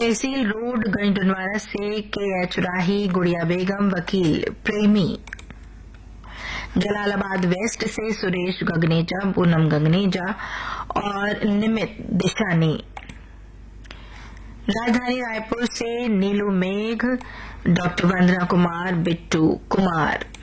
तहसील road गंजडनवारा से KH राही, गुड़िया बेगम, वकील प्रेमी। जलालाबाद वेस्ट से सुरेश गगनेजा, पूनम गगनेजा और निमित दिशानी। राजधानी रायपुर से नीलू मेघ, डॉक्टर वंदना कुमार, बिट्टू कुमार।